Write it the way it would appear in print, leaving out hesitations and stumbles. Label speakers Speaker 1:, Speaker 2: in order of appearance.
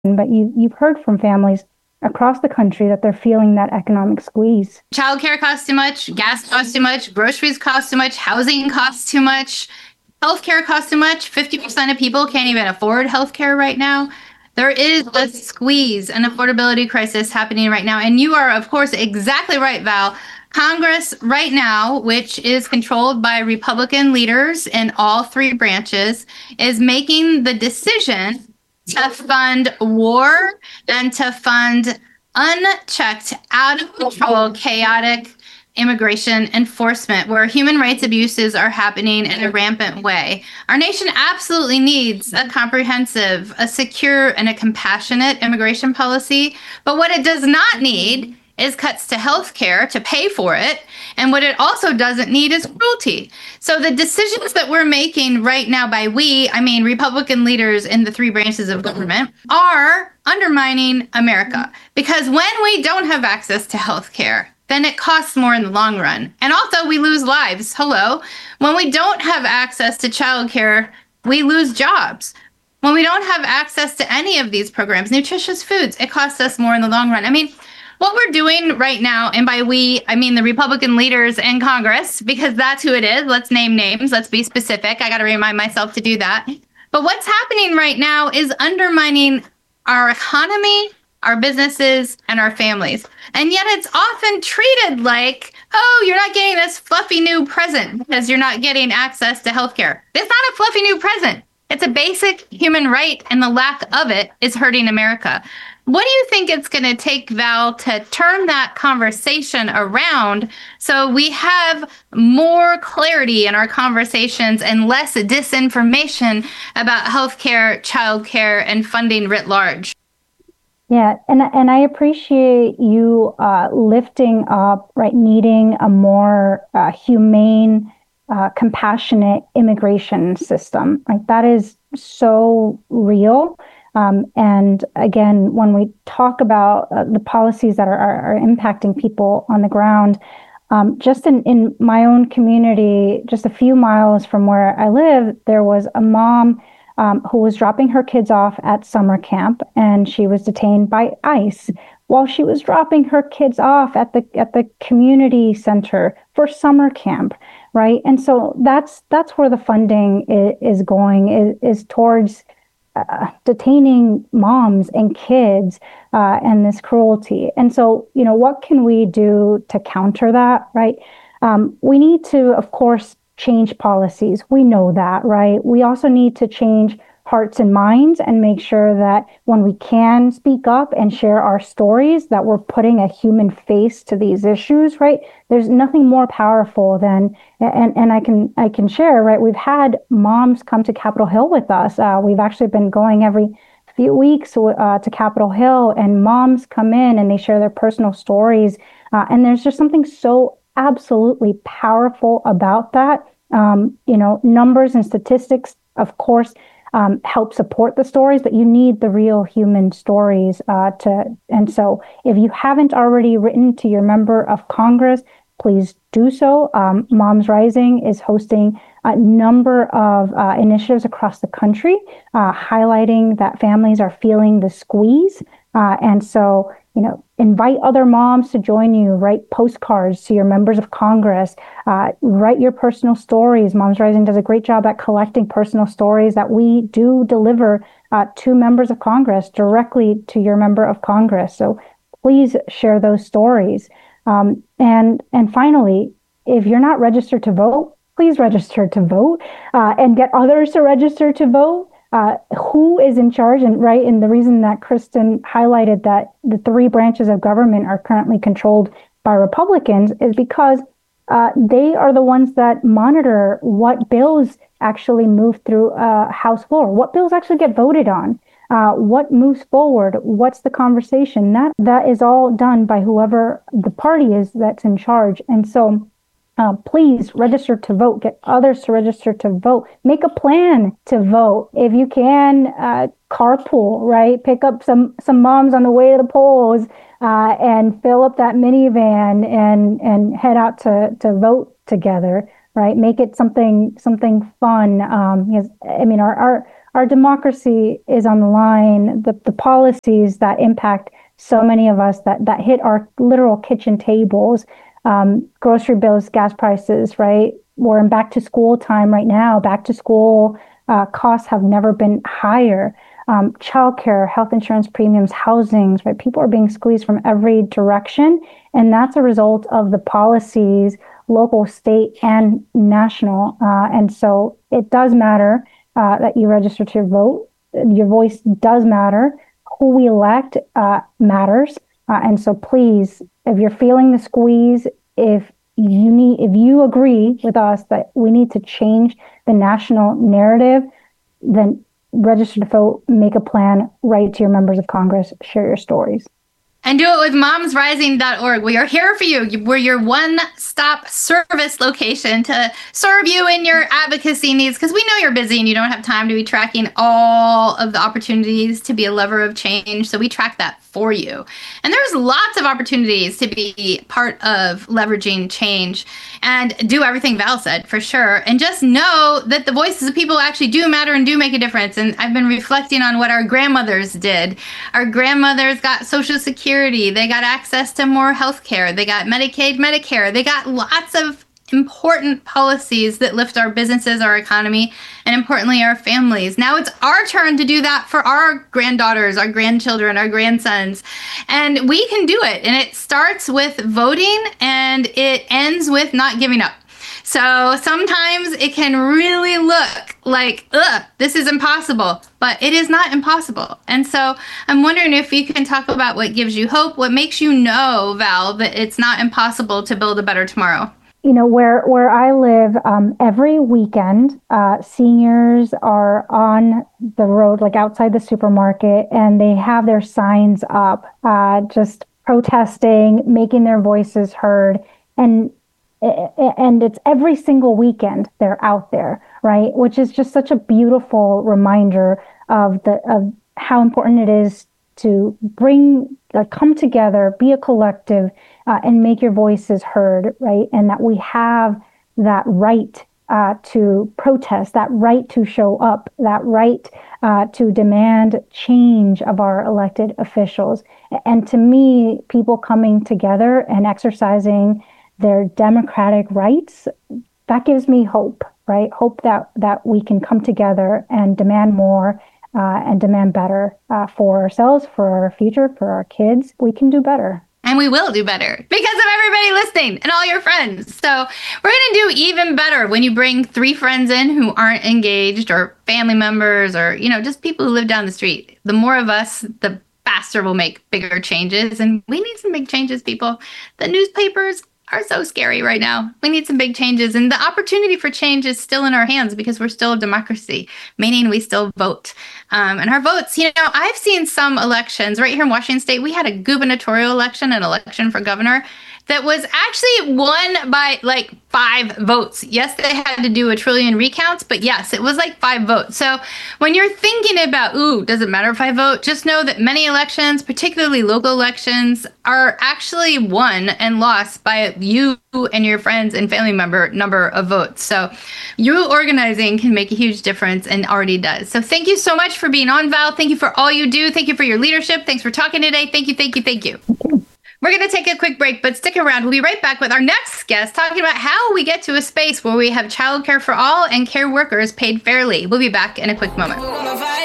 Speaker 1: but you've heard from families across the country that they're feeling that economic squeeze.
Speaker 2: Childcare costs too much, gas costs too much, groceries cost too much, housing costs too much, healthcare costs too much. 50% of people can't even afford healthcare right now. There is a squeeze, an affordability crisis happening right now. And you are, of course, exactly right, Val. Congress right now, which is controlled by Republican leaders in all three branches, is making the decision to fund war and to fund unchecked, out of control, chaotic immigration enforcement, where human rights abuses are happening in a rampant way. Our nation absolutely needs a comprehensive, a secure, and a compassionate immigration policy. But what it does not need is cuts to health care to pay for it. And what it also doesn't need is cruelty. So the decisions that we're making right now by I mean Republican leaders in the three branches of government, are undermining America. Because when we don't have access to health care, then it costs more in the long run. And also we lose lives. Hello. When we don't have access to childcare, we lose jobs. When we don't have access to any of these programs, nutritious foods, it costs us more in the long run. I mean, what we're doing right now, and by we, I mean the Republican leaders in Congress, because that's who it is. Let's name names. Let's be specific. I got to remind myself to do that. But what's happening right now is undermining our economy, our businesses, and our families. And yet it's often treated like, oh, you're not getting this fluffy new present because you're not getting access to healthcare. It's not a fluffy new present. It's a basic human right, and the lack of it is hurting America. What do you think it's going to take, Val, to turn that conversation around so we have more clarity in our conversations and less disinformation about healthcare, childcare, and funding writ large?
Speaker 1: Yeah, and I appreciate you lifting up, right, needing a more humane, compassionate immigration system. Like, that is so real. And again, when we talk about the policies that are impacting people on the ground, just in my own community, just a few miles from where I live, there was a mom who was dropping her kids off at summer camp, and she was detained by ICE while she was dropping her kids off at the community center for summer camp, right? And so that's where the funding is going, is towards detaining moms and kids and this cruelty. And so, what can we do to counter that, right? We need to, of course, change policies. We know that, right? We also need to change hearts and minds and make sure that when we can speak up and share our stories, that we're putting a human face to these issues, right? There's nothing more powerful than, and I can share, right? We've had moms come to Capitol Hill with us. We've actually been going every few weeks to Capitol Hill, and moms come in and they share their personal stories. And there's just something so absolutely powerful about that. Numbers and statistics, of course, help support the stories, but you need the real human stories and so if you haven't already written to your member of Congress, please do so. Moms Rising is hosting a number of initiatives across the country, highlighting that families are feeling the squeeze. And so, invite other moms to join you, write postcards to your members of Congress, write your personal stories. Moms Rising does a great job at collecting personal stories that we do deliver to members of Congress, directly to your member of Congress. So please share those stories. And finally, if you're not registered to vote, please register to vote and get others to register to vote. Who is in charge? And the reason that Kristen highlighted that the three branches of government are currently controlled by Republicans is because they are the ones that monitor what bills actually move through House floor, what bills actually get voted on, what moves forward, what's the conversation. That is all done by whoever the party is that's in charge. And so please register to vote, get others to register to vote, make a plan to vote. If you can, carpool, right? Pick up some moms on the way to the polls and fill up that minivan and head out to vote together, right? Make it something fun. Because, I mean, our democracy is on the line. The policies that impact so many of us that hit our literal kitchen tables, grocery bills, gas prices, right? We're in back to school time right now. Back to school costs have never been higher. Childcare, health insurance premiums, housings, right? People are being squeezed from every direction. And that's a result of the policies, local, state, and national. And so it does matter that you register to vote. Your voice does matter. Who we elect matters. And so please, if you're feeling the squeeze, if you agree with us that we need to change the national narrative, then register to vote, make a plan, write to your members of Congress, share your stories.
Speaker 2: And do it with momsrising.org. We are here for you. We're your one-stop service location to serve you in your advocacy needs, because we know you're busy and you don't have time to be tracking all of the opportunities to be a lever of change. So we track that for you. And there's lots of opportunities to be part of leveraging change and do everything Val said, for sure. And just know that the voices of people actually do matter and do make a difference. And I've been reflecting on what our grandmothers did. Our grandmothers got Social Security. They got access to more health care. They got Medicaid, Medicare. They got lots of important policies that lift our businesses, our economy, and importantly, our families. Now it's our turn to do that for our granddaughters, our grandchildren, our grandsons. And we can do it. And it starts with voting and it ends with not giving up. So sometimes it can really look like, this is impossible, but it is not impossible. And so I'm wondering if you can talk about what gives you hope, what makes you know, Val, that it's not impossible to build a better tomorrow.
Speaker 1: You know, where I live, every weekend, seniors are on the road, like outside the supermarket, and they have their signs up, just protesting, making their voices heard. And it's every single weekend they're out there, right? Which is just such a beautiful reminder of how important it is to come together, be a collective, and make your voices heard, right? And that we have that right to protest, that right to show up, that right to demand change of our elected officials. And to me, people coming together and exercising their democratic rights, that gives me hope, right? Hope that we can come together and demand more and demand better for ourselves, for our future, for our kids. We can do better.
Speaker 2: And we will do better because of everybody listening and all your friends. So we're going to do even better when you bring 3 friends in who aren't engaged, or family members, or, just people who live down the street. The more of us, the faster we'll make bigger changes. And we need some big changes, people. The newspapers are so scary right now. We need some big changes. And the opportunity for change is still in our hands because we're still a democracy, meaning we still vote. And our votes, I've seen some elections right here in Washington State. We had a gubernatorial election, an election for governor, that was actually won by like 5 votes. Yes, they had to do a trillion recounts, but yes, it was like 5 votes. So when you're thinking about, does it matter if I vote? Just know that many elections, particularly local elections, are actually won and lost by you and your friends and family number of votes. So you organizing can make a huge difference and already does. So thank you so much for being on, Val. Thank you for all you do. Thank you for your leadership. Thanks for talking today. Thank you, thank you, thank you. We're going to take a quick break, but stick around. We'll be right back with our next guest talking about how we get to a space where we have childcare for all and care workers paid fairly. We'll be back in a quick moment.